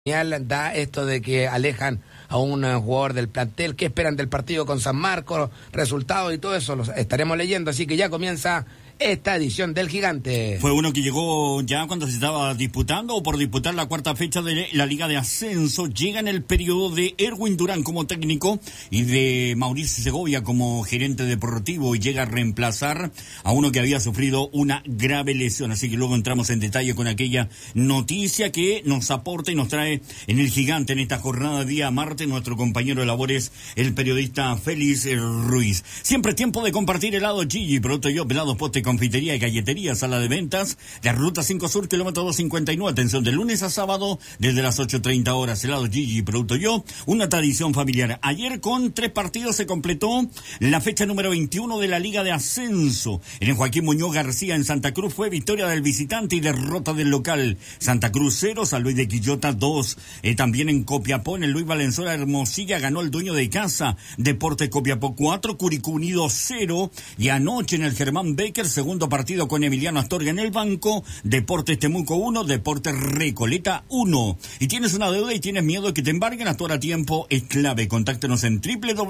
Da esto de que alejan a un jugador del plantel. ¿Qué esperan del partido con San Marcos? Resultados y todo eso los estaremos leyendo, así que ya comienza esta edición del Gigante. Fue uno que llegó ya cuando se estaba disputando o por disputar la cuarta fecha de la Liga de Ascenso. Llega en el periodo de Erwin Durán como técnico y de Mauricio Segovia como gerente deportivo, y llega a reemplazar a uno que había sufrido una grave lesión. Así que luego entramos en detalle con aquella noticia que nos aporta y nos trae en el Gigante en esta jornada día martes nuestro compañero de labores, el periodista Félix Ruiz. Siempre es tiempo de compartir helado Gigi, producto yo, helados, postre, confitería y galletería, sala de ventas, la Ruta 5 Sur, kilómetro 259, atención, de lunes a sábado, desde las 8:30 horas, helado Gigi, producto yo, una tradición familiar. Ayer con 3 partidos se completó la fecha número 21 de la Liga de Ascenso. En el Joaquín Muñoz García en Santa Cruz fue victoria del visitante y derrota del local. Santa Cruz 0, San Luis de Quillota 2. También en Copiapó, en el Luis Valenzuela Hermosilla, ganó el dueño de casa. Deportes Copiapó 4, Curicó Unido 0. Y anoche en el Germán Becker, segundo partido con Emiliano Astorga en el banco, Deportes Temuco 1, Deportes Recoleta 1. Y tienes una deuda y tienes miedo de que te embarguen, actuar a tiempo es clave. Contáctenos en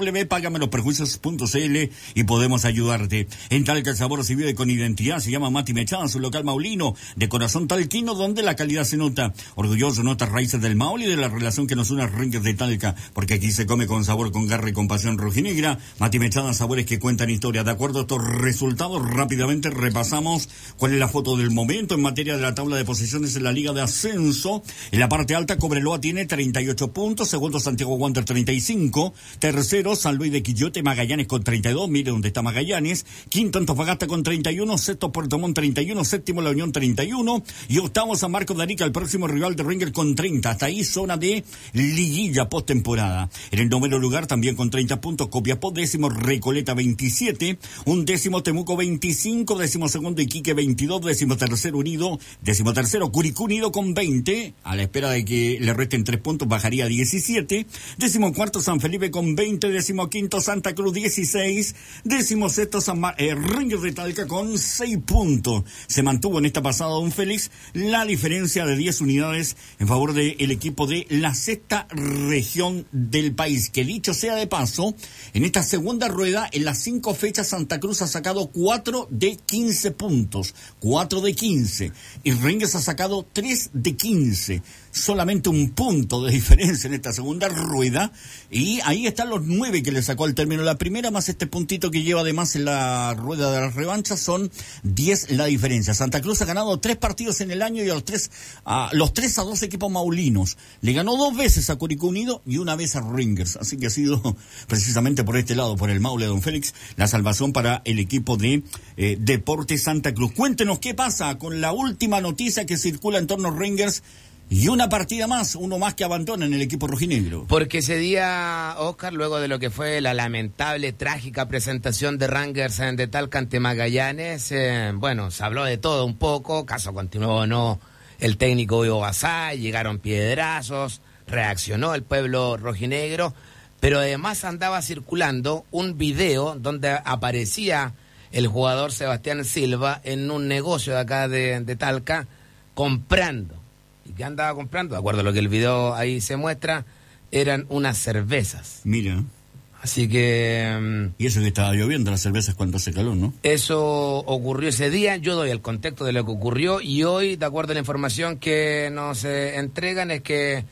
www.pagameloperjuicios.cl y podemos ayudarte. En Talca el sabor se vive con identidad, se llama Mati Mechada, su local maulino, de corazón talquino, donde la calidad se nota. Orgulloso, notas raíces del Maule y de la relación que nos une a Rangers de Talca, porque aquí se come con sabor, con garra y con pasión rojinegra. Mati Mechada, sabores que cuentan historia. De acuerdo a estos resultados, rápidamente repasamos cuál es la foto del momento en materia de la tabla de posiciones en la Liga de Ascenso. En la parte alta, Cobreloa tiene 38 puntos, segundo Santiago Wander 35, tercero San Luis de Quillota, Magallanes con 32, mire dónde está Magallanes, quinto Antofagasta con 31, sexto Puerto Montt 31, séptimo La Unión 31 y octavo San Marcos de Arica, el próximo rival de Rangers con 30. Hasta ahí zona de liguilla postemporada. En el noveno lugar también con 30 puntos Copiapó, décimo Recoleta 27, un décimo Temuco 25, décimo segundo Iquique 22, décimo tercero Unido, décimo tercero Curicó Unido con 20, a la espera de que le resten 3 puntos bajaría a 17, décimo cuarto San Felipe con 20, décimo quinto Santa Cruz 16, décimo sexto Rangers de Talca con 6 puntos. Se mantuvo en esta pasada, don Félix, la diferencia de 10 unidades en favor del equipo de la sexta región del país, que dicho sea de paso, en esta segunda rueda, en las 5 fechas, Santa Cruz ha sacado 4 de 15 puntos, 4 de 15, y Rangers ha sacado 3 de 15, solamente un punto de diferencia en esta segunda rueda, y ahí están los 9 que le sacó al término la primera, más este puntito que lleva además en la rueda de las revanchas, son 10 la diferencia. Santa Cruz ha ganado 3 partidos en el año y los 3 a 2 equipos maulinos. Le ganó 2 veces a Curicó Unido y 1 vez a Rangers, así que ha sido precisamente por este lado, por el Maule, don Félix, la salvación para el equipo de Deportes Santa Cruz. Cuéntenos qué pasa con la última noticia que circula en torno a Rangers y una partida más, uno más que abandona en el equipo rojinegro. Porque ese día, Oscar, luego de lo que fue la lamentable, trágica presentación de Rangers de Talca ante Magallanes, se habló de todo un poco, caso continuó o no el técnico Ivo Basay, llegaron piedrazos, reaccionó el pueblo rojinegro, pero además andaba circulando un video donde aparecía el jugador Sebastián Silva en un negocio de acá de Talca comprando. ¿Y qué andaba comprando? De acuerdo a lo que el video ahí se muestra, eran unas cervezas. Mira. Así que... Y eso que estaba lloviendo, las cervezas cuando hace calor, ¿no? Eso ocurrió ese día, yo doy el contexto de lo que ocurrió, y hoy, de acuerdo a la información que nos entregan, es que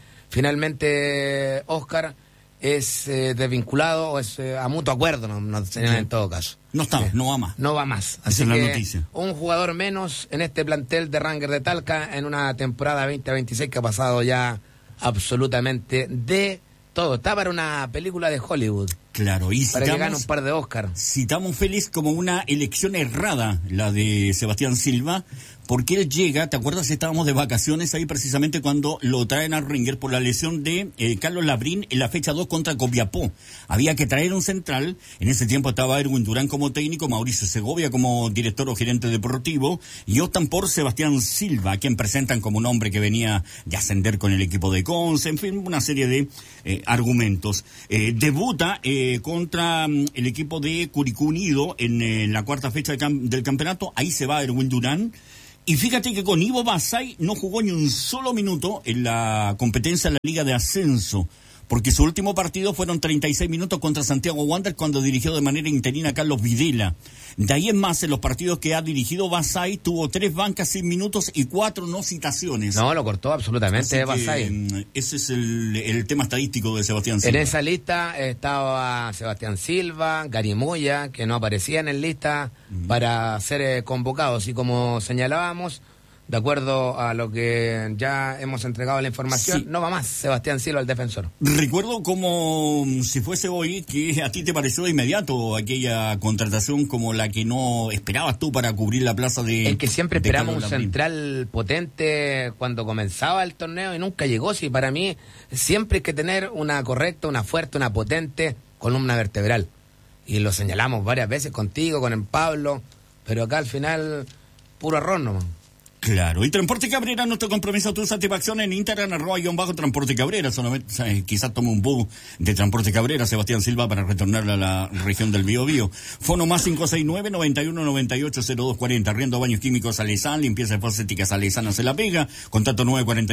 finalmente Oscar es desvinculado o es a mutuo acuerdo, no sería en todo caso. No está, no va más. No va más. Así esa es que la noticia. Un jugador menos en este plantel de Rangers de Talca en una temporada 2026 que ha pasado ya absolutamente de todo. Está para una película de Hollywood. Claro, y para que gane un par de Oscar. Citamos, Félix, como una elección errada la de Sebastián Silva, porque él llega, ¿te acuerdas? Estábamos de vacaciones ahí precisamente cuando lo traen a Rangers por la lesión de Carlos Labrín en la fecha 2 contra Copiapó. Había que traer un central, en ese tiempo estaba Erwin Durán como técnico, Mauricio Segovia como director o gerente deportivo, y optan por Sebastián Silva, quien presentan como un hombre que venía de ascender con el equipo de Conce, en fin, una serie de argumentos. Debuta contra el equipo de Curicó Unido en la cuarta fecha del campeonato, ahí se va Erwin Durán, Y fíjate que con Ivo Basay no jugó ni un solo minuto en la competencia de la Liga de Ascenso, porque su último partido fueron 36 minutos contra Santiago Wanderers cuando dirigió de manera interina a Carlos Videla. De ahí en más, en los partidos que ha dirigido Basay, tuvo 3 bancas sin minutos y 4 no citaciones. No, lo cortó absolutamente Basay. Ese es el tema estadístico de Sebastián Silva. En esa lista estaba Sebastián Silva, Gary Moya, que no aparecían en lista para ser convocados. Y como señalábamos, de acuerdo a lo que ya hemos entregado la información, no va más Sebastián Silva, el defensor. Recuerdo como si fuese hoy que a ti te pareció de inmediato aquella contratación como la que no esperabas tú para cubrir la plaza de... Es que siempre esperamos un central potente cuando comenzaba el torneo y nunca llegó. Sí, para mí siempre hay que tener una correcta, una fuerte, una potente columna vertebral. Y lo señalamos varias veces contigo, con el Pablo, pero acá al final puro error nomás. Claro, y Transporte Cabrera, nuestro compromiso, tu satisfacción en Instagram, @Transporte Cabrera, solamente, quizás tome un bus de Transporte Cabrera, Sebastián Silva, para retornar a la región del Biobío. Fono más 569-9198-0240, arriendo baños químicos Salesán, limpieza de fosfética Salesana se la pega, contacto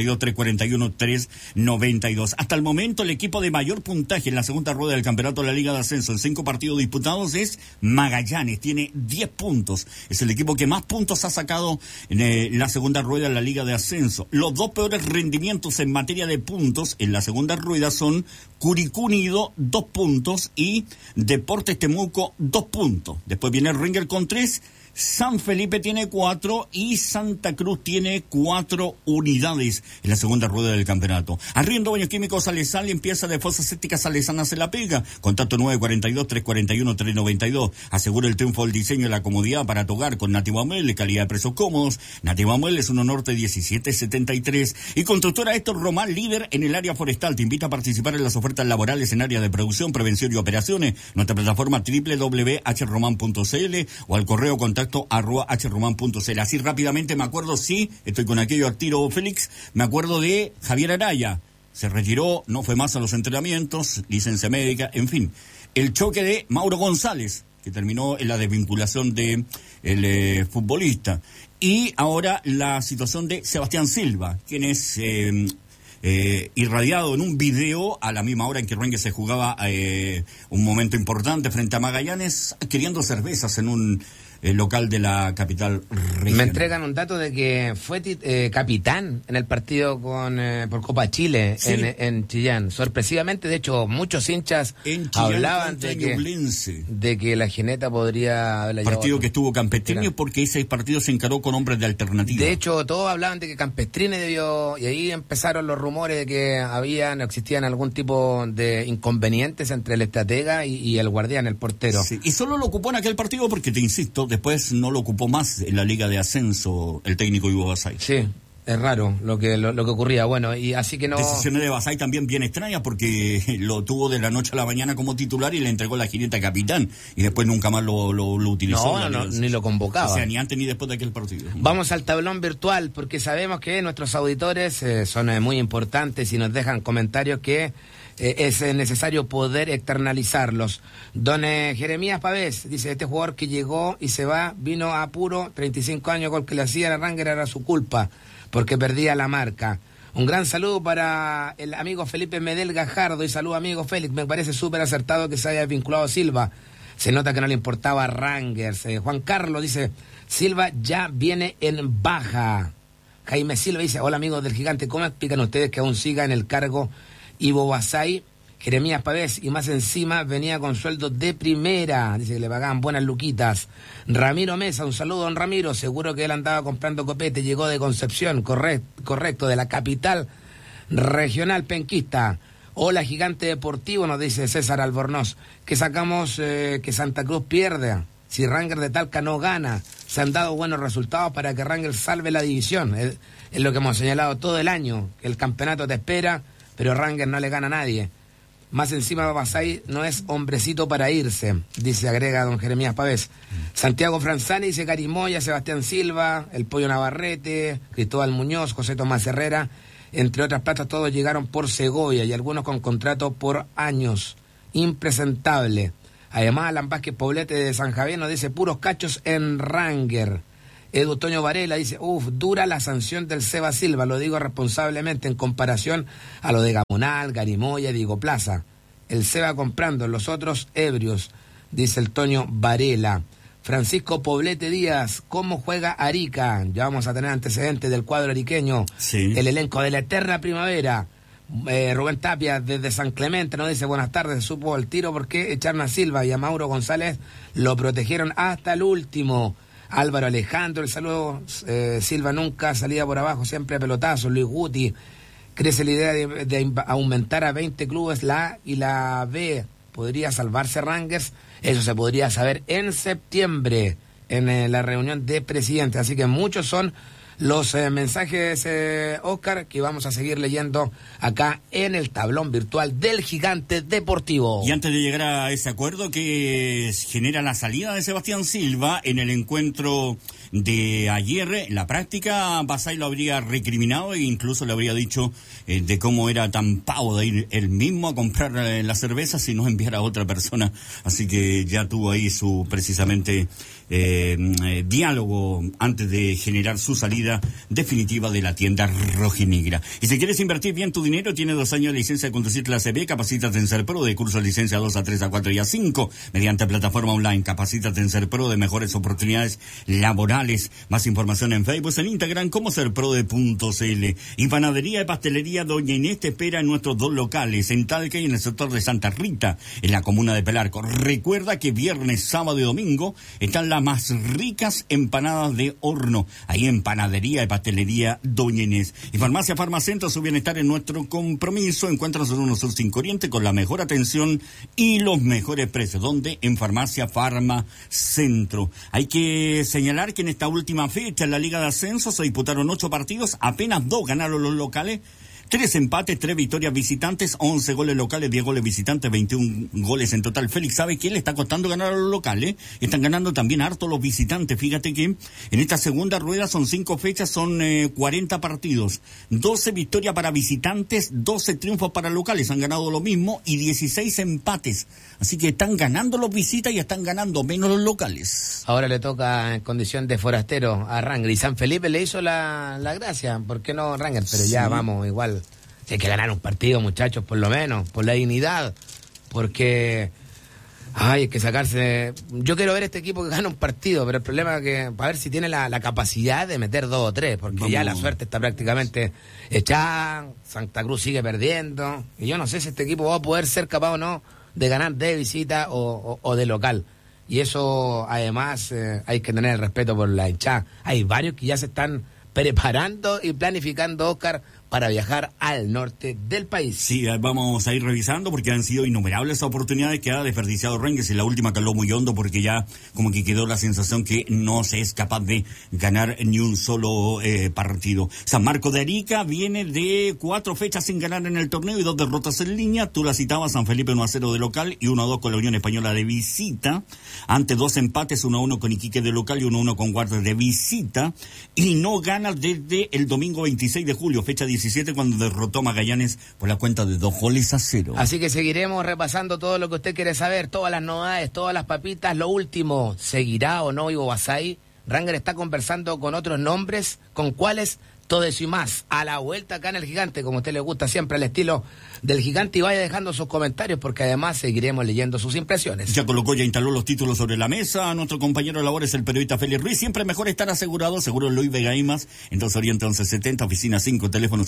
942-341-392. Hasta el momento, el equipo de mayor puntaje en la segunda rueda del campeonato de la Liga de Ascenso, en 5 partidos disputados, es Magallanes, tiene 10 puntos, es el equipo que más puntos ha sacado en la segunda rueda de la Liga de Ascenso. Los 2 peores rendimientos en materia de puntos en la segunda rueda son Curicó Unido, 2 puntos, y Deportes Temuco, 2 puntos. Después viene Ringer con 3, San Felipe tiene 4 y Santa Cruz tiene 4 unidades en la segunda rueda del campeonato. Arriendo baños químicos Salesán, limpieza de fosas sépticas Salesana se la pega. Contacto 942-341-392. Asegura el triunfo del diseño y la comodidad para tu hogar con Nativo Amuebles, calidad de precios cómodos. Nativo Amuebles, 1 Norte 1773. Y Constructora Héctor Román, líder en el área forestal, te invita a participar en las ofertas laborales en área de producción, prevención y operaciones. Nuestra plataforma www.hroman.cl o al correo contacto @hroman.cl. Así rápidamente me acuerdo, sí, estoy con aquello al tiro, Félix, me acuerdo de Javier Araya, se retiró, no fue más a los entrenamientos, licencia médica, en fin. El choque de Mauro González, que terminó en la desvinculación de el futbolista. Y ahora la situación de Sebastián Silva, quien es irradiado en un video a la misma hora en que Rengue se jugaba un momento importante frente a Magallanes, queriendo cervezas en un local de la capital regional. Me entregan un dato de que fue capitán en el partido por Copa Chile, sí, en Chillán. Sorpresivamente, de hecho, muchos hinchas hablaban de que la Jineta podría haberla llevado. Partido que estuvo Campestrini, porque ese partido se encaró con hombres de alternativa. De hecho, todos hablaban de que Campestrini debió, y ahí empezaron los rumores de que existían algún tipo de inconvenientes entre el estratega y el guardián, el portero. Sí, y solo lo ocupó en aquel partido porque, te insisto, después no lo ocupó más en la Liga de Ascenso el técnico Ivo Basay. Sí, es raro lo que ocurría. Bueno, y así que no... Decisiones de Basay también bien extrañas porque lo tuvo de la noche a la mañana como titular y le entregó la jineta capitán y después nunca más lo utilizó. No, ni lo convocaba. O sea, ni antes ni después de aquel partido. Vamos al tablón virtual porque sabemos que nuestros auditores son muy importantes y nos dejan comentarios que... es necesario poder externalizarlos. Don Jeremías Pavés dice, este jugador que llegó y se va, vino a apuro, 35 años, gol que le hacía a Ranger era su culpa, porque perdía la marca. Un gran saludo para el amigo Felipe Medel Gajardo, y saludo amigo Félix, me parece súper acertado que se haya vinculado a Silva, se nota que no le importaba a Rangers. Juan Carlos dice, Silva ya viene en baja. Jaime Silva dice, hola amigos del Gigante, ¿cómo explican ustedes que aún siga en el cargo Ivo Basay? Jeremías Pavés, y más encima venía con sueldo de primera, dice que le pagaban buenas luquitas. Ramiro Mesa, un saludo don Ramiro, seguro que él andaba comprando copete, llegó de Concepción, correcto, de la capital regional penquista. Hola Gigante Deportivo, nos dice César Albornoz, que sacamos que Santa Cruz pierde, si Rangers de Talca no gana, se han dado buenos resultados para que Rangers salve la división, es lo que hemos señalado todo el año, que el campeonato te espera, pero Rangers no le gana a nadie. Más encima Basay no es hombrecito para irse, dice, agrega don Jeremías Pavés. Santiago Franzani dice Gary Moya, Sebastián Silva, el Pollo Navarrete, Cristóbal Muñoz, José Tomás Herrera, entre otras plazas, todos llegaron por Segovia y algunos con contrato por años. Impresentable. Además, Alan Vázquez Poblete de San Javier nos dice puros cachos en Ranger. Edu Toño Varela dice, dura la sanción del Seba Silva, lo digo responsablemente en comparación a lo de Gamonal, Garimoya, Diego Plaza. El Seba comprando, los otros ebrios, dice el Toño Varela. Francisco Poblete Díaz, ¿cómo juega Arica? Ya vamos a tener antecedentes del cuadro ariqueño. Sí. El elenco de la eterna primavera. Rubén Tapia desde San Clemente nos dice, buenas tardes, supo el tiro porque echaron a Silva y a Mauro González lo protegieron hasta el último. Álvaro Alejandro, el saludo. Silva nunca salía por abajo, siempre pelotazo. Luis Guti, crece la idea de aumentar a 20 clubes la A y la B. ¿Podría salvarse Rangers? Eso se podría saber en septiembre en la reunión de presidentes. Así que muchos son los mensajes, Oscar, que vamos a seguir leyendo acá en el tablón virtual del Gigante Deportivo. Y antes de llegar a ese acuerdo que genera la salida de Sebastián Silva en el encuentro de ayer, la práctica, Basay lo habría recriminado e incluso le habría dicho de cómo era tan pavo de ir él mismo a comprar la cerveza si no enviara a otra persona. Así que ya tuvo ahí su precisamente diálogo antes de generar su salida definitiva de la tienda rojinegra. Y si quieres invertir bien tu dinero, tienes 2 años de licencia de conducir clase B, capacítate en Serpro, de curso de licencia 2 a 3 a 4 y a 5, mediante plataforma online, capacítate en Serpro, de mejores oportunidades laborales. Más información en Facebook, en Instagram, como serprode.cl. Y panadería y pastelería Doña Inés te espera en nuestros 2 locales, en Talca y en el sector de Santa Rita, en la comuna de Pelarco. Recuerda que viernes, sábado y domingo están las más ricas empanadas de horno, ahí en panadería y pastelería Doña Inés. Y Farmacia Farmacentro, su bienestar en nuestro compromiso. Encuéntranos en 1 Sur 5 Oriente con la mejor atención y los mejores precios. ¿Dónde? En Farmacia Farmacentro. Hay que señalar que en esta última fecha en la Liga de Ascenso se disputaron 8 partidos, apenas 2 ganaron los locales, 3 empates, 3 victorias visitantes, 11 goles locales, 10 goles visitantes, 21 goles en total. Félix, ¿sabe qué le está costando ganar a los locales? Están ganando también harto los visitantes. Fíjate que en esta segunda rueda son 5 fechas, son 40 partidos. 12 victorias para visitantes, 12 triunfos para locales. Han ganado lo mismo y 16 empates. Así que están ganando los visitas y están ganando menos los locales. Ahora le toca en condición de forastero a Ranger. Y San Felipe le hizo la gracia. ¿Por qué no Ranger? Pero sí, ya vamos igual. Si hay que ganar un partido, muchachos, por lo menos, por la dignidad, porque hay que sacarse. Yo quiero ver este equipo que gana un partido, pero el problema es que, para ver si tiene la capacidad de meter 2 o 3, porque ya la suerte está prácticamente echada, Santa Cruz sigue perdiendo, y yo no sé si este equipo va a poder ser capaz o no de ganar de visita o de local. Y eso, además, hay que tener el respeto por la hinchada. Hay varios que ya se están preparando y planificando, Oscar, para viajar al norte del país. Sí, vamos a ir revisando porque han sido innumerables oportunidades que ha desperdiciado Rangers y la última caló muy hondo porque ya como que quedó la sensación que no se es capaz de ganar ni un solo partido. San Marcos de Arica viene de 4 fechas sin ganar en el torneo y 2 derrotas en línea. Tú la citabas, San Felipe 1-0 de local y 1-2 con la Unión Española de visita. Ante 2 empates, 1-1 con Iquique de local y 1-1 con Guardia de visita. Y no gana desde el domingo 26 de julio, fecha 17, cuando derrotó a Magallanes por la cuenta de 2-0. Así que seguiremos repasando todo lo que usted quiere saber, todas las novedades, todas las papitas. Lo último, ¿seguirá o no Ivo Basay? Ranger está conversando con otros nombres, ¿con cuáles? Todo eso y más, a la vuelta acá en el Gigante, como a usted le gusta siempre, al estilo del Gigante, y vaya dejando sus comentarios, porque además seguiremos leyendo sus impresiones. Ya colocó, ya instaló los títulos sobre la mesa, nuestro compañero de labores, el periodista Félix Ruiz. Siempre mejor estar asegurado, seguro Luis Vega Imas, en 2 Oriente 1170, oficina 5, teléfono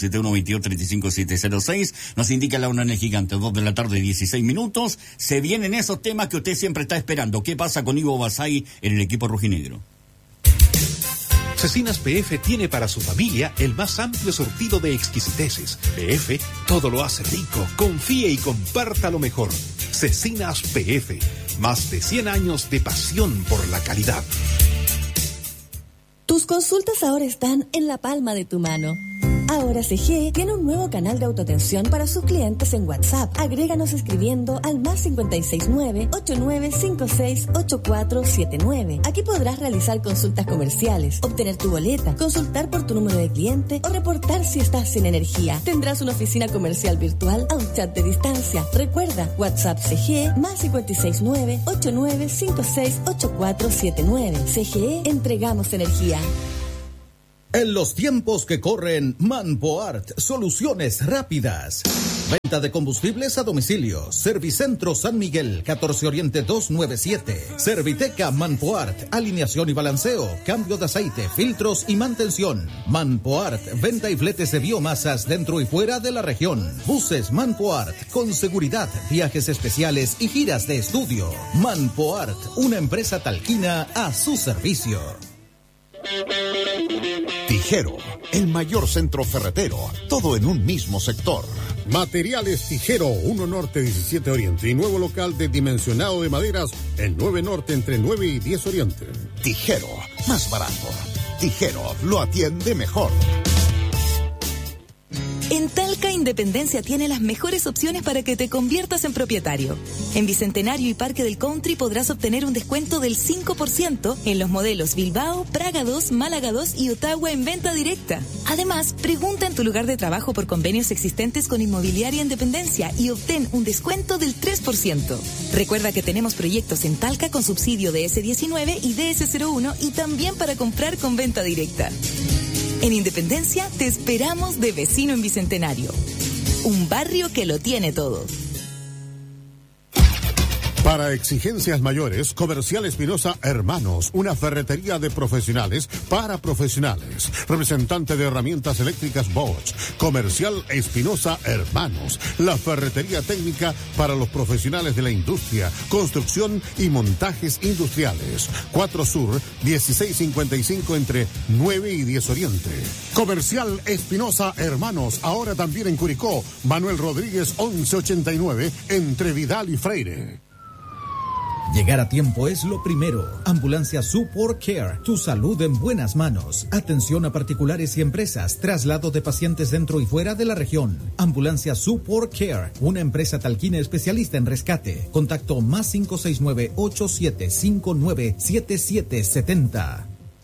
7122-35706. Nos indica la hora en el Gigante, 2 de la tarde, 16 minutos. Se vienen esos temas que usted siempre está esperando. ¿Qué pasa con Ivo Basay en el equipo rojinegro? Cecinas PF tiene para su familia el más amplio surtido de exquisiteces. PF todo lo hace rico. Confíe y comparta lo mejor. Cecinas PF, más de 100 años de pasión por la calidad. Tus consultas ahora están en la palma de tu mano. Ahora CGE tiene un nuevo canal de autoatención para sus clientes en WhatsApp. Agréganos escribiendo al +569 8956 8479. Aquí podrás realizar consultas comerciales, obtener tu boleta, consultar por tu número de cliente o reportar si estás sin energía. Tendrás una oficina comercial virtual a un chat de distancia. Recuerda, WhatsApp CGE +569 8956 8479. CGE, entregamos energía. En los tiempos que corren, Manpoart, soluciones rápidas. Venta de combustibles a domicilio. Servicentro San Miguel, 14 Oriente 297. Serviteca Manpoart, alineación y balanceo, cambio de aceite, filtros y mantención. Manpoart, venta y fletes de biomasas dentro y fuera de la región. Buses Manpoart, con seguridad, viajes especiales y giras de estudio. Manpoart, una empresa talquina a su servicio. Tijero, el mayor centro ferretero, todo en un mismo sector. Materiales Tijero, 1 Norte 17 Oriente y nuevo local de dimensionado de maderas en 9 Norte entre 9 y 10 Oriente. Tijero, más barato. Tijero, lo atiende mejor. En Talca, Independencia tiene las mejores opciones para que te conviertas en propietario. En Bicentenario y Parque del Country podrás obtener un descuento del 5% en los modelos Bilbao, Praga 2, Málaga 2 y Ottawa en venta directa. Además, pregunta en tu lugar de trabajo por convenios existentes con Inmobiliaria Independencia y obtén un descuento del 3%. Recuerda que tenemos proyectos en Talca con subsidio de DS19 y DS01 y también para comprar con venta directa. En Independencia te esperamos de vecino en Bicentenario. Un barrio que lo tiene todo. Para exigencias mayores, Comercial Espinosa Hermanos, una ferretería de profesionales para profesionales. Representante de herramientas eléctricas Bosch. Comercial Espinosa Hermanos, la ferretería técnica para los profesionales de la industria, construcción y montajes industriales. 4 Sur, 1655 entre 9 y 10 Oriente. Comercial Espinosa Hermanos, ahora también en Curicó. Manuel Rodríguez 1189 entre Vidal y Freire. Llegar a tiempo es lo primero. Ambulancia Support Care, tu salud en buenas manos. Atención a particulares y empresas, traslado de pacientes dentro y fuera de la región. Ambulancia Support Care, una empresa talquina especialista en rescate. Contacto +569-8759-7770.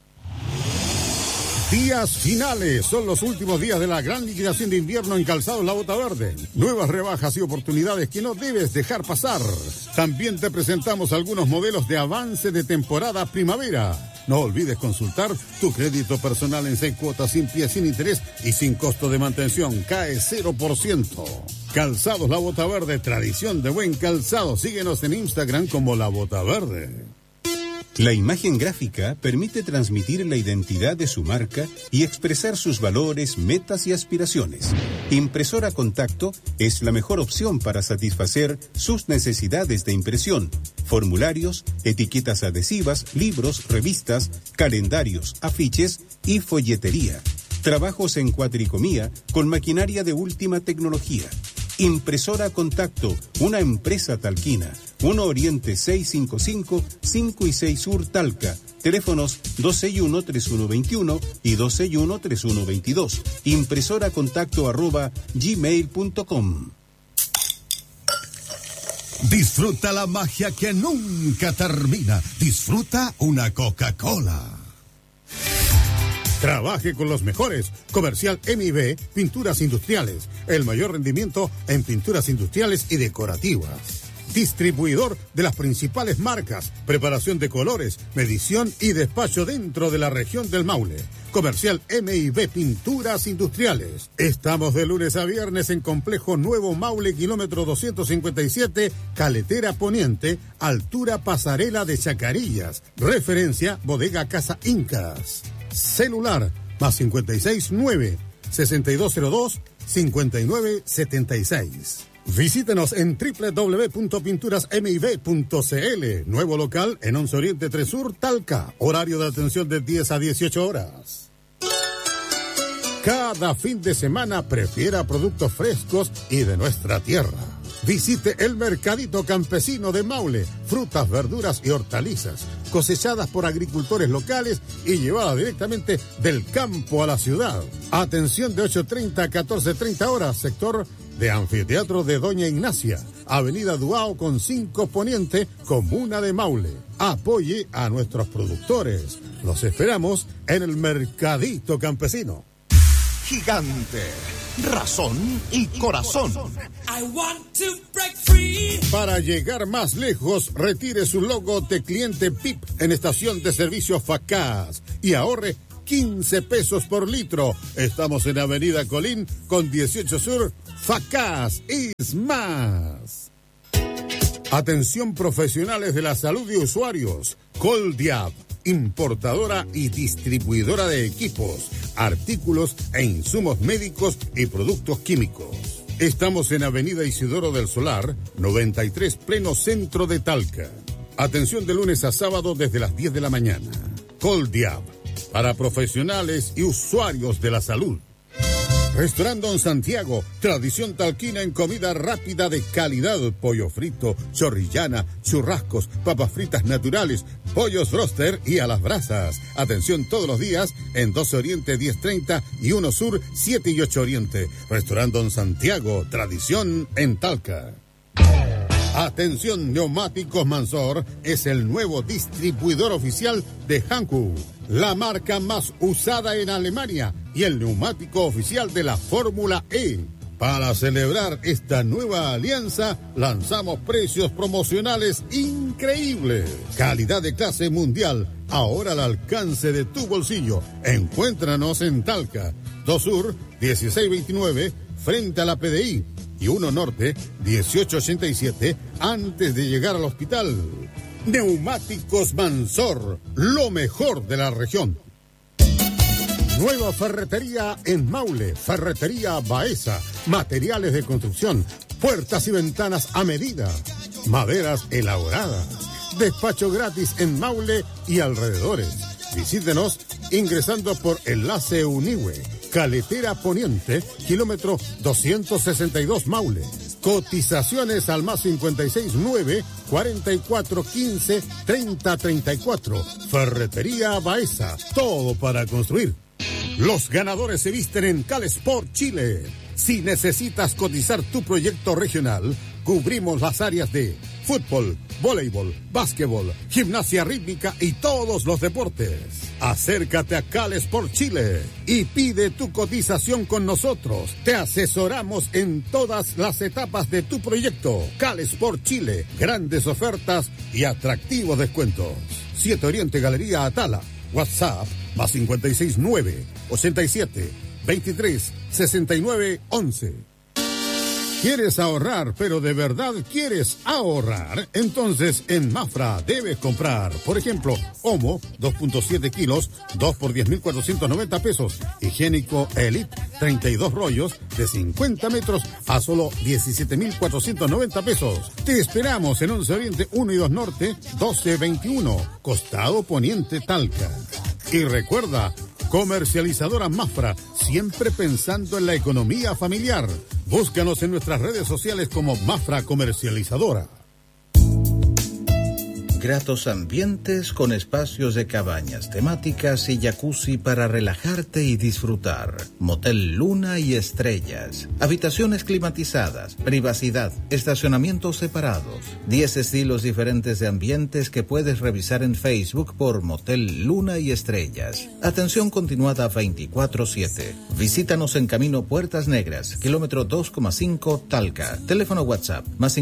Días finales, son los últimos días de la gran liquidación de invierno en Calzados La Bota Verde. Nuevas rebajas y oportunidades que no debes dejar pasar. También te presentamos algunos modelos de avance de temporada primavera. No olvides consultar tu crédito personal en 6 cuotas sin pie, sin interés y sin costo de mantención. Cae 0%. Calzados La Bota Verde, tradición de buen calzado. Síguenos en Instagram como La Bota Verde. La imagen gráfica permite transmitir la identidad de su marca y expresar sus valores, metas y aspiraciones. Impresora Contacto es la mejor opción para satisfacer sus necesidades de impresión. Formularios, etiquetas adhesivas, libros, revistas, calendarios, afiches y folletería. Trabajos en cuatricomía con maquinaria de última tecnología. Impresora Contacto, una empresa talquina. 1 Oriente 655, 5 y 6 Sur Talca. Teléfonos 261-3121 y 261-3122. impresoracontacto@gmail.com. Disfruta la magia que nunca termina. Disfruta una Coca-Cola. Trabaje con los mejores. Comercial MIB, Pinturas Industriales. El mayor rendimiento en pinturas industriales y decorativas. Distribuidor de las principales marcas. Preparación de colores, medición y despacho dentro de la región del Maule. Comercial MIB Pinturas Industriales. Estamos de lunes a viernes en Complejo Nuevo Maule, kilómetro 257, Caletera Poniente, altura Pasarela de Chacarillas. Referencia Bodega Casa Incas. Celular +569 6202 5976. Visítenos en www.pinturasmib.cl. Nuevo local en 11 Oriente 3 Sur, Talca. Horario de atención de 10 a 18 horas. Cada fin de semana prefiera productos frescos y de nuestra tierra. Visite el Mercadito Campesino de Maule. Frutas, verduras y hortalizas cosechadas por agricultores locales y llevadas directamente del campo a la ciudad. Atención de 8:30 a 14:30 horas, sector de Anfiteatro de Doña Ignacia, Avenida Duao con 5 Poniente, Comuna de Maule. Apoye a nuestros productores. Los esperamos en el Mercadito Campesino. Gigante, razón y corazón. Para llegar más lejos, retire su logo de cliente PIP en estación de servicio Facaz y ahorre 15 pesos por litro. Estamos en Avenida Colín con 18 Sur. Facaz es más. Atención profesionales de la salud y usuarios. Coldiab, importadora y distribuidora de equipos, artículos e insumos médicos y productos químicos. Estamos en Avenida Isidoro del Solar, 93, pleno centro de Talca. Atención de lunes a sábado desde las 10 de la mañana. Coldiab, para profesionales y usuarios de la salud. Restaurante Don Santiago, tradición talquina en comida rápida de calidad, pollo frito, chorrillana, churrascos, papas fritas naturales, pollos roster y a las brasas. Atención todos los días en 12 Oriente 10:30 y 1 Sur 7 y 8 Oriente. Restaurante Don Santiago, tradición en Talca. Atención, Neumáticos Mansor es el nuevo distribuidor oficial de Hankook, la marca más usada en Alemania y el neumático oficial de la Fórmula E. Para celebrar esta nueva alianza, lanzamos precios promocionales increíbles. Calidad de clase mundial, ahora al alcance de tu bolsillo. Encuéntranos en Talca, 2 Sur, 1629, frente a la PDI. Y 1 Norte, 1887, antes de llegar al hospital. Neumáticos Mansor, lo mejor de la región. Nueva ferretería en Maule, Ferretería Baeza, materiales de construcción, puertas y ventanas a medida, maderas elaboradas, despacho gratis en Maule y alrededores. Visítenos ingresando por Enlace Unihue, Caletera Poniente, kilómetro 262 Maule. Cotizaciones al más 569 4415 3034. Ferretería Baeza, todo para construir. Los ganadores se visten en Calesport Chile. Si necesitas cotizar tu proyecto regional, cubrimos las áreas de fútbol, voleibol, básquetbol, gimnasia rítmica y todos los deportes. Acércate a Calesport Chile y pide tu cotización con nosotros. Te asesoramos en todas las etapas de tu proyecto. Calesport Chile, grandes ofertas y atractivos descuentos. 7 Oriente Galería Atala. WhatsApp más 569 87 23 69 11. ¿Quieres ahorrar, pero de verdad quieres ahorrar? Entonces en Mafra debes comprar, por ejemplo, Omo, 2.7 kilos, 2 por 10.490 pesos. Higiénico Elite, 32 rollos de 50 metros a solo 17.490 pesos. Te esperamos en 11 Oriente 1 y 2 Norte, 1221, Costado Poniente Talca. Y recuerda, comercializadora Mafra, siempre pensando en la economía familiar. Búscanos en nuestras redes sociales como Mafra Comercializadora. Gratos ambientes con espacios de cabañas temáticas y jacuzzi para relajarte y disfrutar. Motel Luna y Estrellas. Habitaciones climatizadas, privacidad, estacionamientos separados. 10 estilos diferentes de ambientes que puedes revisar en Facebook por Motel Luna y Estrellas. Atención continuada 24/7. Visítanos en Camino Puertas Negras, kilómetro 2,5 Talca. Teléfono WhatsApp más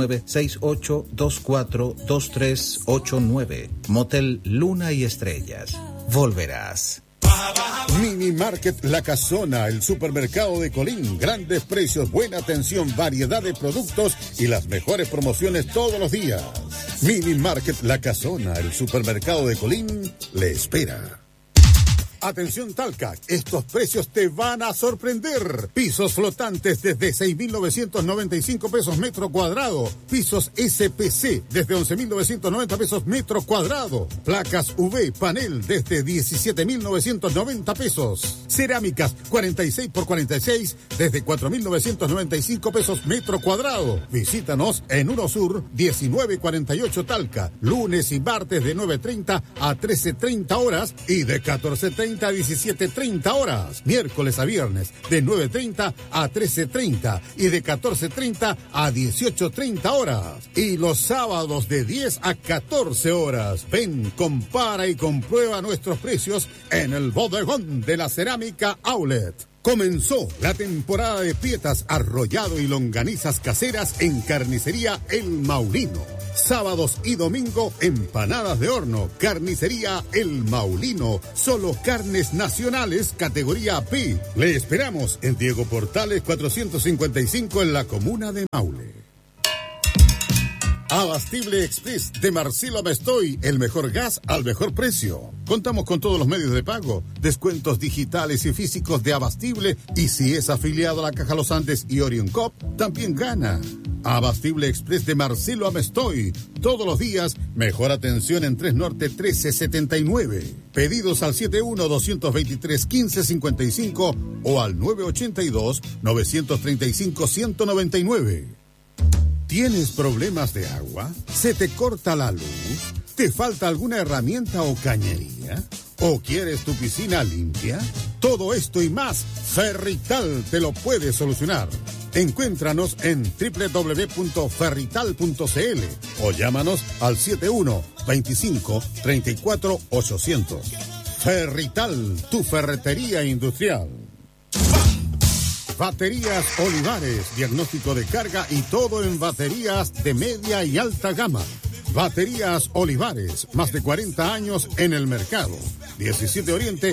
569-6824-2389. Motel Luna y Estrellas. Volverás. Mini Market La Casona, el supermercado de Colín. Grandes precios, buena atención, variedad de productos y las mejores promociones todos los días. Mini Market La Casona, el supermercado de Colín, le espera. Atención Talca, estos precios te van a sorprender. Pisos flotantes desde 6.995 pesos metro cuadrado. Pisos SPC desde 11.990 pesos metro cuadrado. Placas UV panel desde 17.990 pesos. Cerámicas 46 por 46 desde 4.995 pesos metro cuadrado. Visítanos en Uno Sur 1948 Talca. Lunes y martes de 9:30 a 13:30 horas y de 14:30 a 17:30 horas. Miércoles a viernes de 9:30 a 13:30 y de 14:30 a 18:30 horas. Y los sábados de 10 a 14 horas. Ven, compara y comprueba nuestros precios en el bodegón de la Cerámica Outlet. Comenzó la temporada de pietas, arrollado y longanizas caseras en Carnicería El Maulino. Sábados y domingo, empanadas de horno. Carnicería El Maulino. Solo carnes nacionales, categoría P. Le esperamos en Diego Portales 455 en la comuna de Maule. Abastible Express de Marcelo Mestoy, el mejor gas al mejor precio. Contamos con todos los medios de pago, descuentos digitales y físicos de Abastible, y si es afiliado a la Caja Los Andes y Orion Cop, también gana. Abastible Express de Marcelo Amestoy, todos los días, mejor atención en 3 Norte 1379. Pedidos al 71-223-1555 o al 982-935-199. ¿Tienes problemas de agua? ¿Se te corta la luz? ¿Te falta alguna herramienta o cañería? ¿O quieres tu piscina limpia? Todo esto y más, Ferrital te lo puede solucionar. Encuéntranos en www.ferrital.cl o llámanos al 71-25-34-800. Ferrital, tu ferretería industrial. Baterías Olivares, diagnóstico de carga y todo en baterías de media y alta gama. Baterías Olivares, más de 40 años en el mercado. 17 Oriente,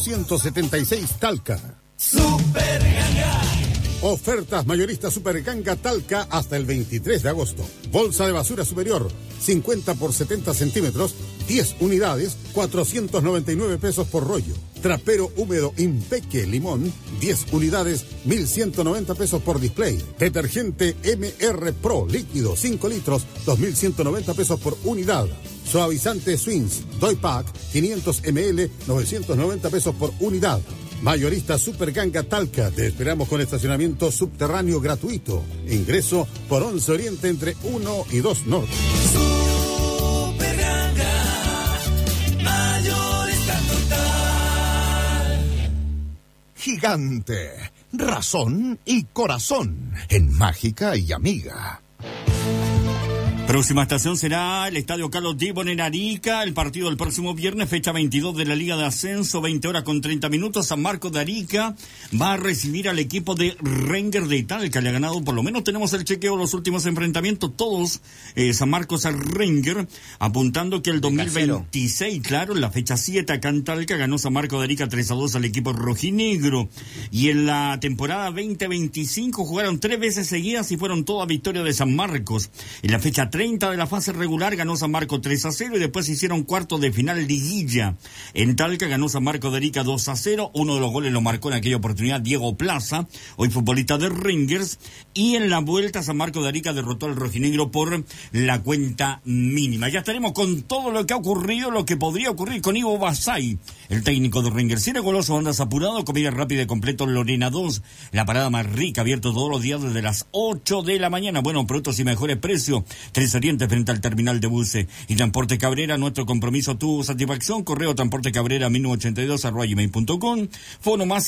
876 Talca. Super Ganga. Ofertas mayoristas Super Ganga Talca hasta el 23 de agosto. Bolsa de basura superior, 50 por 70 centímetros, 10 unidades, 499 pesos por rollo. Trapero húmedo Impeque Limón, 10 unidades, 1.190 pesos por display. Detergente MR Pro líquido, 5 litros, 2.190 pesos por unidad. Suavizante Swings, Doy Pack, 500 ml, 990 pesos por unidad. Mayorista Super Ganga Talca, te esperamos con estacionamiento subterráneo gratuito. Ingreso por 11 Oriente entre 1 y 2 Norte. Super Ganga, mayorista total. Gigante, razón y corazón en Mágica y Amiga. Próxima estación será el Estadio Carlos Dibon en Arica. El partido del próximo viernes, fecha 22 de la Liga de Ascenso, 20 horas con 30 minutos. San Marcos de Arica va a recibir al equipo de Rangers de Talca. Le ha ganado, por lo menos tenemos el chequeo de los últimos enfrentamientos, todos San Marcos al Rangers, apuntando que el 2026, claro, en la fecha 7 acá en Talca, ganó San Marcos de Arica 3-2 al equipo rojinegro. Y en la temporada 2025 jugaron 3 veces seguidas y fueron todas victorias de San Marcos. En la fecha 30 de la fase regular ganó San Marcos 3-0 y después hicieron cuartos de final liguilla. En Talca ganó San Marcos de Arica 2-0. Uno de los goles lo marcó en aquella oportunidad Diego Plaza, hoy futbolista de Rangers. Y en la vuelta San Marcos de Arica derrotó al rojinegro por la cuenta mínima. Ya estaremos con todo lo que ha ocurrido, lo que podría ocurrir con Ivo Basay, el técnico de Rangers. Cine goloso, andas apurado, comida rápida y completo Lorena 2. La parada más rica, abierto todos los días desde las 8 de la mañana. Bueno, productos y mejores precios. 3 Oriente frente al terminal de buses. Y Transporte Cabrera, nuestro compromiso, tu satisfacción. Correo Transporte Cabrera 1982@gmail.com. Fono más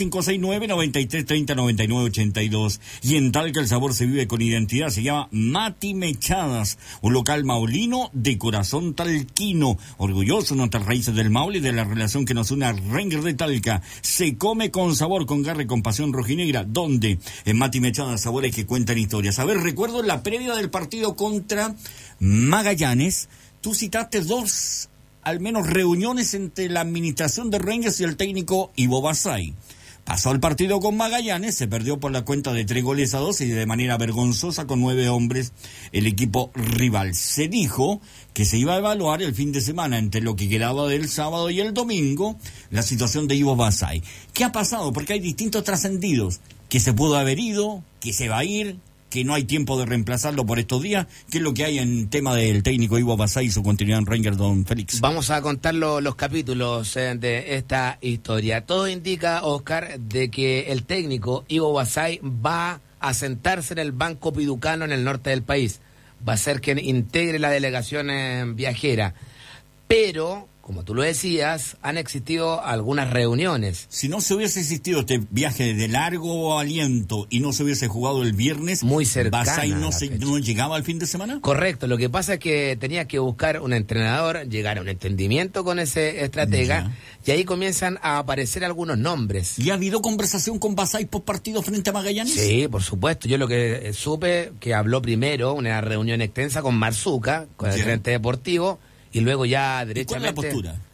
569-9330-9982. Y en Talca el sabor se vive con identidad. Se llama Mati Mechadas, un local maulino de corazón talquino. Orgulloso de nuestras raíces del Maule y de la relación que nos une a Rangers de Talca. Se come con sabor, con garra y con pasión rojinegra. ¿Dónde? En Mati Mechadas, sabores que cuentan historias. A ver, recuerdo en la previa del partido contra Magallanes, tú citaste 2, al menos, reuniones entre la administración de Rangers y el técnico Ivo Basay. Pasó el partido con Magallanes, se perdió por la cuenta de 3-2 y de manera vergonzosa con 9 hombres el equipo rival. Se dijo que se iba a evaluar el fin de semana entre lo que quedaba del sábado y el domingo la situación de Ivo Basay. ¿Qué ha pasado? Porque hay distintos trascendidos, que se pudo haber ido, que se va a ir, que no hay tiempo de reemplazarlo por estos días. ¿Qué es lo que hay en tema del técnico Ivo Basay y su continuidad en Rangers, don Félix? Vamos a contar los capítulos de esta historia. Todo indica, Oscar, de que el técnico Ivo Basay va a sentarse en el Banco Piducano en el norte del país. Va a ser quien integre la delegación viajera. Pero, como tú lo decías, han existido algunas reuniones. Si no se hubiese existido este viaje de largo aliento y no se hubiese jugado el viernes, muy cercana, ¿Basay no llegaba al fin de semana? Correcto, lo que pasa es que tenía que buscar un entrenador, llegar a un entendimiento con ese estratega, y ahí comienzan a aparecer algunos nombres. ¿Y ha habido conversación con Basay post partido frente a Magallanes? Sí, por supuesto. Yo lo que supe, que habló primero, una reunión extensa con Marzuca, con el gerente deportivo, y luego ya derechamente... ¿Y cuál es la postura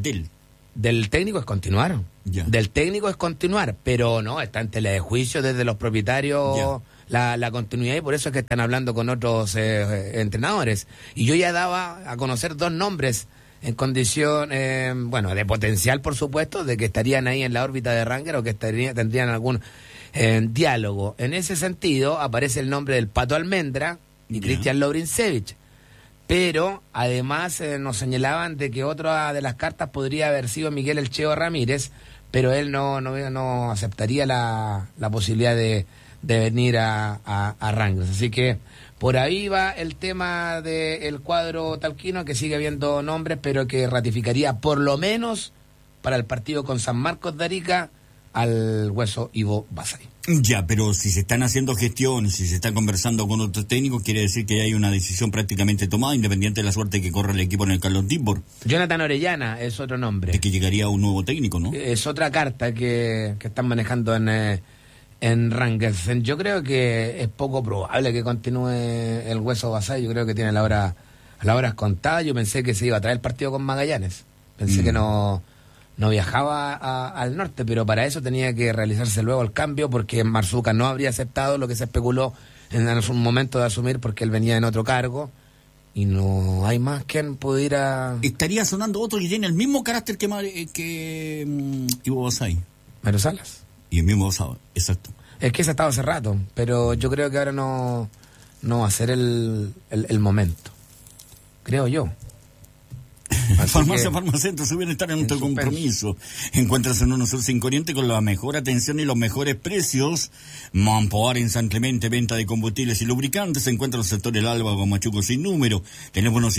del técnico? Es continuar. Del técnico es continuar, pero no, está en tela de juicio desde los propietarios la continuidad, y por eso es que están hablando con otros entrenadores. Y yo ya daba a conocer 2 nombres en condición, de potencial, por supuesto, de que estarían ahí en la órbita de Rangers o que tendrían algún diálogo. En ese sentido, aparece el nombre del Pato Almendra y Cristian Lobrinsevich. Pero además nos señalaban de que otra de las cartas podría haber sido Miguel El Cheo Ramírez, pero él no aceptaría la posibilidad de venir a Rangers. Así que por ahí va el tema del cuadro talquino, que sigue habiendo nombres, pero que ratificaría por lo menos para el partido con San Marcos de Arica al hueso Ivo Basay. Ya, pero si se están haciendo gestiones, si se está conversando con otros técnicos, quiere decir que hay una decisión prácticamente tomada, independiente de la suerte que corre el equipo en el Carlos Timbor. Jonathan Orellana es otro nombre. De que llegaría un nuevo técnico, ¿no? Es otra carta que están manejando en Rangers. Yo creo que es poco probable que continúe el hueso Basay. Yo creo que tiene las horas contadas. Yo pensé que se iba a traer el partido con Magallanes. Pensé que no viajaba al norte, pero para eso tenía que realizarse luego el cambio, porque Marzuca no habría aceptado lo que se especuló en un momento de asumir, porque él venía en otro cargo y no hay más quien pudiera... Estaría sonando otro que tiene el mismo carácter que Ivo Basay. Mario Salas. Y el mismo Basay, exacto. Es que ese estaba hace rato, pero yo creo que ahora no va a ser el momento. Creo yo. Farmacentro, su bienestar en nuestro compromiso. Encuentras en uno Sur Sin Corriente con la mejor atención y los mejores precios. Mampoar en San Clemente, venta de combustibles y lubricantes. Se encuentra en el sector El Alba, Guamachuco sin número. Teléfono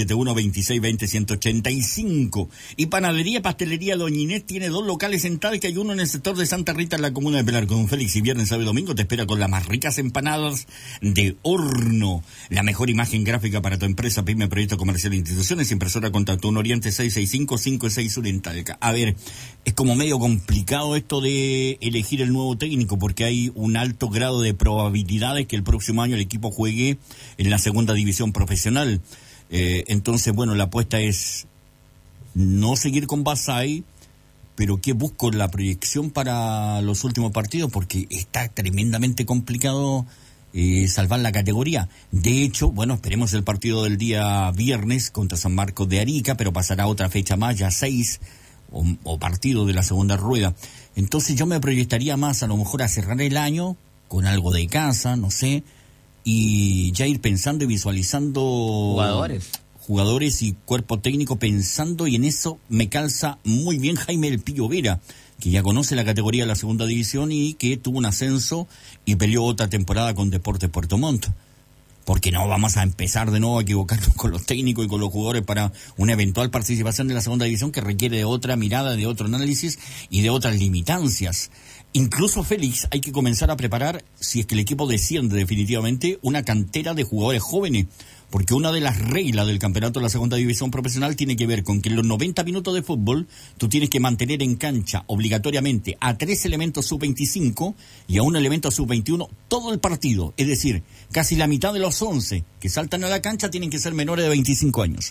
712620-185. Y Panadería, Pastelería Doña Inés tiene 2 locales en Talca y uno en el sector de Santa Rita, en la comuna de Pelar. Con Félix, y viernes, sábado y domingo te espera con las más ricas empanadas de horno. La mejor imagen gráfica para tu empresa, pyme, proyecto comercial e instituciones. Impresora Contacto 1 Oriente 665-561 en Talca. A ver, es como medio complicado esto de elegir el nuevo técnico, porque hay un alto grado de probabilidades que el próximo año el equipo juegue en la segunda división profesional. Entonces, bueno, la apuesta es no seguir con Basay, pero ¿qué busco? La proyección para los últimos partidos, porque está tremendamente complicado salvar la categoría. De hecho, bueno, esperemos el partido del día viernes contra San Marcos de Arica, pero pasará otra fecha más, ya 6 o partido de la segunda rueda. Entonces yo me proyectaría más a lo mejor a cerrar el año con algo de casa, no sé, y ya ir pensando y visualizando jugadores y cuerpo técnico, pensando, y en eso me calza muy bien Jaime El Pillo Vera, que ya conoce la categoría de la segunda división y que tuvo un ascenso y peleó otra temporada con Deportes Puerto Montt. Porque no vamos a empezar de nuevo a equivocarnos con los técnicos y con los jugadores para una eventual participación de la segunda división, que requiere de otra mirada, de otro análisis y de otras limitancias. Incluso, Félix, hay que comenzar a preparar, si es que el equipo desciende definitivamente, una cantera de jugadores jóvenes, porque una de las reglas del campeonato de la segunda división profesional tiene que ver con que en los 90 minutos de fútbol tú tienes que mantener en cancha obligatoriamente a 3 elementos sub-25 y a un elemento sub-21 todo el partido. Es decir, casi la mitad de los 11 que saltan a la cancha tienen que ser menores de 25 años.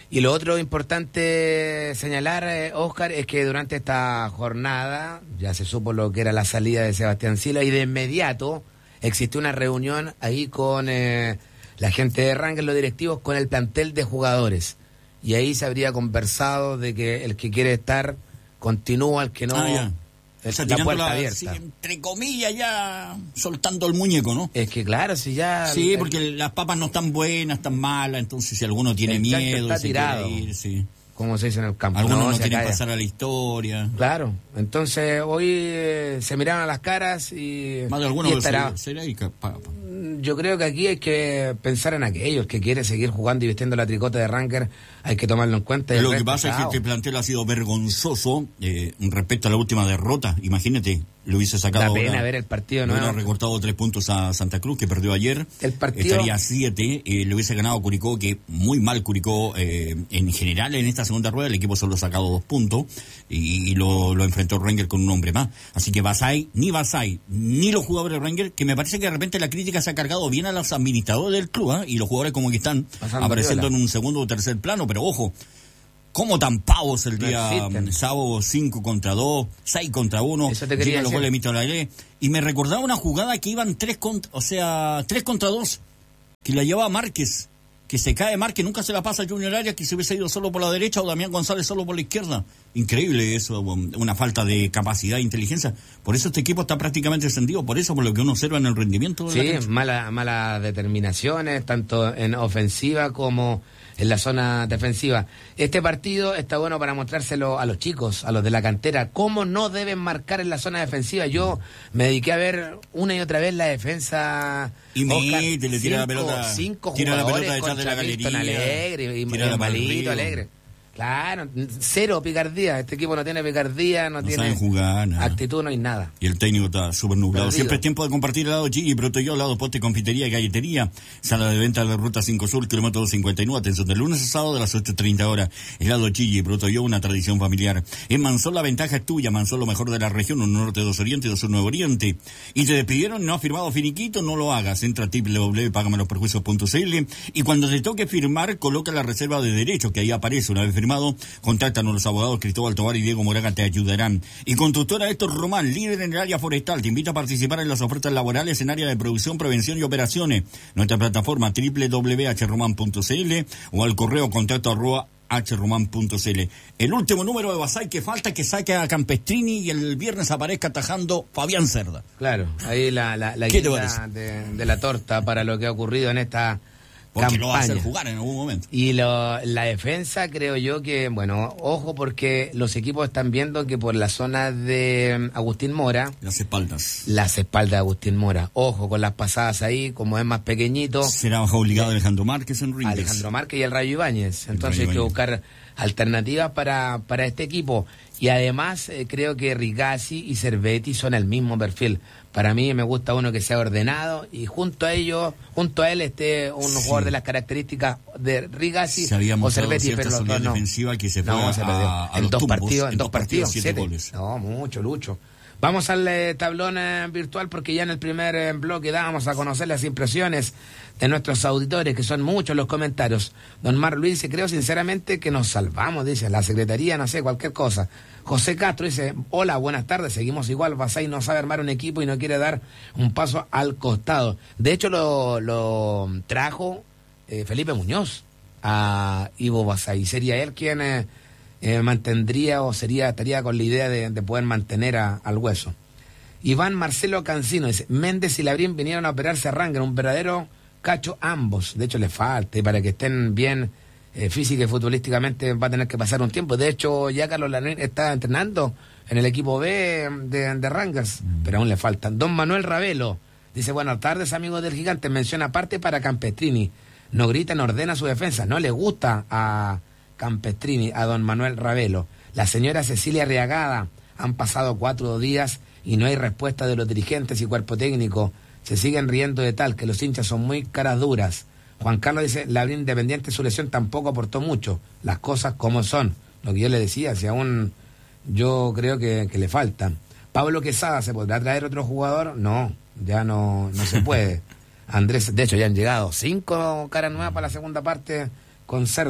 Y lo otro importante señalar, Oscar, es que durante esta jornada ya se supo lo que era la salida de Sebastián Silva y de inmediato existió una reunión ahí con la gente de Rangers, los directivos, con el plantel de jugadores. Y ahí se habría conversado de que el que quiere estar continúa, el que no... O sea, la puerta abierta. abierta. Sí, entre comillas, ya soltando el muñeco, ¿no? Es que claro, si ya... Sí, porque las papas no están buenas, están malas, entonces si alguno tiene miedo, está tirado, quiere ir, sí. como se dice en el campo. Algunos no quieren pasar a la historia. Claro, entonces hoy se miraron a las caras y... Más de alguno y estará... será y Yo creo que aquí hay que pensar en aquellos que quieren seguir jugando y vistiendo la tricota de Rangers, hay que tomarlo en cuenta. Lo que pasa es que este plantel ha sido vergonzoso respecto a la última derrota. Imagínate, le hubiese sacado... Da pena ver el partido, ¿no? Le hubiera recortado 3 puntos a Santa Cruz, que perdió ayer. El partido... Estaría a 7. Le hubiese ganado a Curicó, que muy mal Curicó en general en esta segunda rueda. El equipo solo ha sacado 2 puntos y lo enfrentó Rangers con un hombre más. Así que Basay, ni los jugadores de Rangers, que me parece que de repente la crítica se ha cargado bien a los administradores del club, y los jugadores como que están apareciendo en un segundo o tercer plano, pero ojo, como tan pavos el día sábado, 5 contra 2, 6 contra 1, llegan los goles de Mito Lailé, y me recordaba una jugada que iban 3 contra 2, que la llevaba Márquez, que se cae Márquez, nunca se la pasa a Junior Arias, que se hubiese ido solo por la derecha, o Damián González solo por la izquierda. Increíble eso, una falta de capacidad e inteligencia. Por eso este equipo está prácticamente descendido, por lo que uno observa en el rendimiento. Sí, malas determinaciones, tanto en ofensiva como en la zona defensiva. Este partido está bueno para mostrárselo a los chicos, a los de la cantera, cómo no deben marcar en la zona defensiva. Yo me dediqué a ver una y otra vez la defensa. Y le tira la pelota. 5 tira jugadores la pelota detrás contra de la Milton galería. Alegre y Malito Alegre. Claro, 0 picardía. Este equipo no tiene picardía, no tiene jugar, actitud, no hay nada. Y el técnico está súper nublado. Perdido. Siempre es tiempo de compartir helado Chigi, Protoyo, helado poste, confitería y galletería. Sala de venta de la Ruta 5 Sur, kilómetro 259. Atención, de lunes a sábado de las 8:30 horas. Helado Chigi, Protoyo, una tradición familiar. En Mansol la ventaja es tuya. Mansol, lo mejor de la región, 1 norte, 2 oriente, 2 sur, 9 oriente. Y te despidieron, no has firmado finiquito, no lo hagas. Entra a www.pagamelosperjuicios.cl y cuando te toque firmar, coloca la reserva de derechos, que ahí aparece. Una vez firmado, contáctanos, los abogados Cristóbal Tobar y Diego Moraga te ayudarán. Y Constructora Héctor Román, líder en el área forestal, te invita a participar en las ofertas laborales en área de producción, prevención y operaciones. Nuestra plataforma www.hroman.cl o al correo contacto@hroman.cl. El último número de Basay que falta, que saque a Campestrini y el viernes aparezca atajando Fabián Cerda. Claro, ahí la guinda de la torta para lo que ha ocurrido en esta porque campaña. lo va a hacer jugar en algún momento. Y la defensa, creo yo que, bueno, ojo, porque los equipos están viendo que por la zona de Agustín Mora... Las espaldas de Agustín Mora. Ojo con las pasadas ahí, como es más pequeñito. Será bajo obligado Alejandro Márquez en Rangers. Alejandro Márquez y el Rayo Ibáñez. Entonces hay que buscar alternativas para este equipo. Y además creo que Rigazzi y Cervetti son el mismo perfil. Para mí me gusta uno que sea ordenado y junto a él esté un jugador de las características de Rigazzi o Cervetti, pero los dos no. Defensiva que se fue en dos partidos, 7 goles. No, mucho, Lucho. Vamos al tablón virtual porque ya en el primer bloque dábamos a conocer las impresiones de nuestros auditores, que son muchos los comentarios. Don Mar Luis dice, creo sinceramente que nos salvamos, dice, la Secretaría, no sé, cualquier cosa. José Castro dice, hola, buenas tardes, seguimos igual, Basay no sabe armar un equipo y no quiere dar un paso al costado. De hecho lo trajo Felipe Muñoz a Ivo Basay, sería él quien... mantendría o estaría con la idea de poder mantener al Hueso. Iván Marcelo Cancino dice, Méndez y Labrín vinieron a operarse a Rangers, un verdadero cacho ambos, de hecho le falta, y para que estén bien física y futbolísticamente va a tener que pasar un tiempo. De hecho ya Carlos Labrín está entrenando en el equipo B de Rangers, pero aún le faltan. Don Manuel Ravelo dice, buenas tardes amigos del Gigante, mención aparte para Campestrini, no grita, no ordena su defensa, no le gusta a Campestrini, a don Manuel Ravelo. La señora Cecilia Reagada, han pasado 4 días y no hay respuesta de los dirigentes y cuerpo técnico, se siguen riendo de tal, que los hinchas son muy caras duras. Juan Carlos dice, Labrín independiente, su lesión tampoco aportó mucho, las cosas como son, lo que yo le decía, si aún yo creo que le faltan. Pablo Quesada, ¿se podrá traer otro jugador? No, ya no se puede. Andrés, de hecho ya han llegado 5 caras nuevas para la segunda parte con Cerda.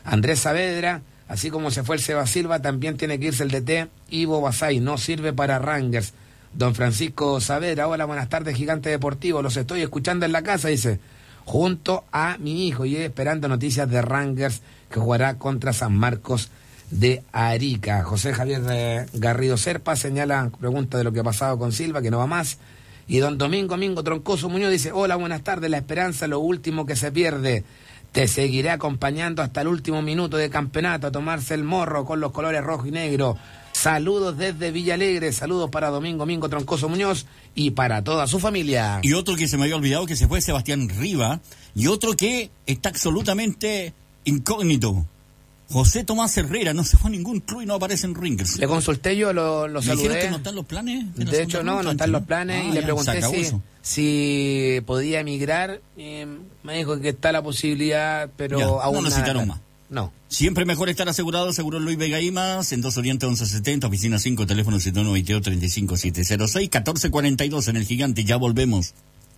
Andrés Saavedra, así como se fue el Seba Silva, también tiene que irse el DT Ivo Basay, no sirve para Rangers. Don Francisco Saavedra, hola, buenas tardes, Gigante Deportivo, los estoy escuchando en la casa, dice, junto a mi hijo, y esperando noticias de Rangers, que jugará contra San Marcos de Arica. José Javier Garrido Serpa señala, pregunta de lo que ha pasado con Silva, que no va más. Y don Domingo Troncoso Muñoz dice, hola, buenas tardes, la esperanza, lo último que se pierde. Te seguiré acompañando hasta el último minuto de campeonato, a tomarse el morro con los colores rojo y negro. Saludos desde Villa Alegre, saludos para Domingo Troncoso Muñoz y para toda su familia. Y otro que se me había olvidado que se fue, Sebastián Riva, y otro que está absolutamente incógnito. José Tomás Herrera no se fue a ningún club y no aparece en Rangers. Le consulté yo, lo saludé. ¿Me dijeron que no están los planes? De hecho, no están los planes, y le pregunté si podía emigrar. Me dijo que está la posibilidad, pero ya, aún no necesitaron más. No. Siempre mejor estar asegurado, aseguró Luis Vega Imas, en 2 Oriente 1170, oficina 5, teléfono 7122-35706, 1442 en el Gigante, ya volvemos.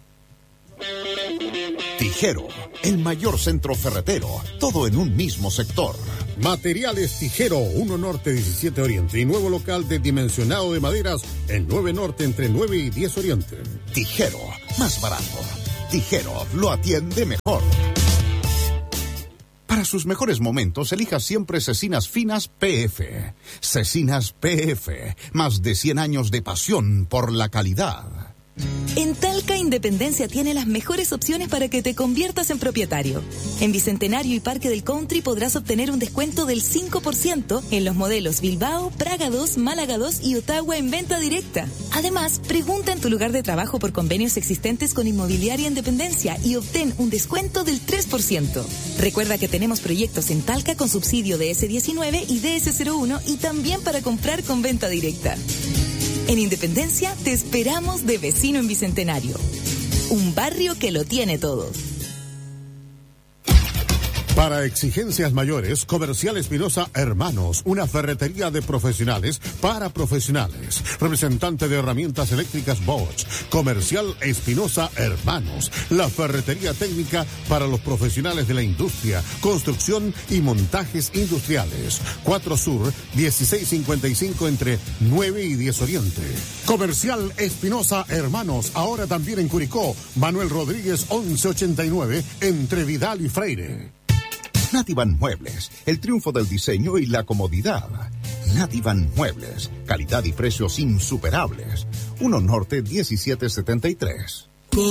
Tijero, el mayor centro ferretero, todo en un mismo sector. Materiales Tijero, 1 Norte 17 Oriente y nuevo local de dimensionado de maderas en 9 Norte entre 9 y 10 Oriente. Tijero, más barato. Tijero, lo atiende mejor. Para sus mejores momentos, elija siempre Cecinas Finas PF. Cecinas PF, más de 100 años de pasión por la calidad. En Talca Independencia tiene las mejores opciones para que te conviertas en propietario. En Bicentenario y Parque del Country podrás obtener un descuento del 5% en los modelos Bilbao, Praga 2, Málaga 2 y Ottawa en venta directa. Además, pregunta en tu lugar de trabajo por convenios existentes con Inmobiliaria Independencia y obtén un descuento del 3%. Recuerda que tenemos proyectos en Talca con subsidio de DS19 y DS01 y también para comprar con venta directa. En Independencia te esperamos de vecino en Bicentenario. Un barrio que lo tiene todo. Para exigencias mayores, Comercial Espinosa Hermanos, una ferretería de profesionales para profesionales. Representante de herramientas eléctricas Bosch. Comercial Espinosa Hermanos, la ferretería técnica para los profesionales de la industria, construcción y montajes industriales. 4 Sur, 1655 entre 9 y 10 Oriente. Comercial Espinosa Hermanos, ahora también en Curicó. Manuel Rodríguez 1189 entre Vidal y Freire. Nativan Muebles, el triunfo del diseño y la comodidad. Nativan Muebles, calidad y precios insuperables. 1 Norte 1773.